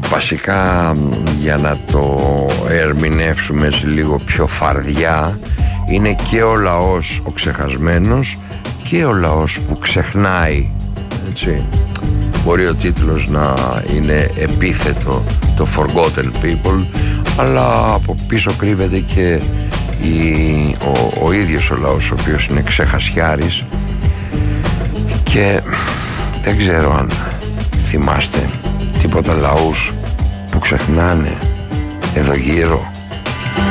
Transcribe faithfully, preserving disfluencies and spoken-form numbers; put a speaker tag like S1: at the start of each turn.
S1: βασικά, για να το ερμηνεύσουμε λίγο πιο φαρδιά, είναι και ο λαός ο ξεχασμένος και ο λαός που ξεχνάει, έτσι. Μπορεί ο τίτλος να είναι επίθετο, το Forgotten People, αλλά από πίσω κρύβεται και η, ο, ο ίδιος ο λαός, ο οποίος είναι ξεχασιάρης. Και δεν ξέρω αν θυμάστε τίποτα λαούς που ξεχνάνε εδώ γύρω.